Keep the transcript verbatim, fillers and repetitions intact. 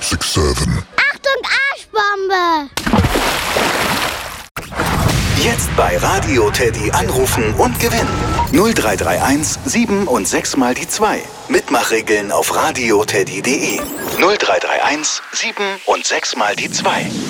sechs, sieben. Achtung, Arschbombe! Jetzt bei Radio Teddy anrufen und gewinnen. null drei drei eins sieben und sechs mal die zwei. Mitmachregeln auf radioteddy punkt de. null drei drei eins sieben und sechs mal die zwei.